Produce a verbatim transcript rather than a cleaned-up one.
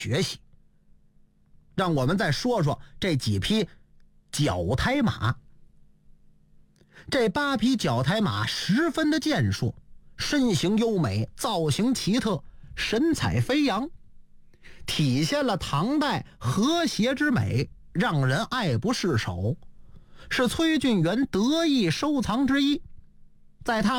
学习。让我们再说说这几匹角胎马。这八匹角胎马十分的健硕，身形优美，造型奇特，神采飞扬，体现了唐代和谐之美，让人爱不释手，是崔俊元得意收藏之一。在他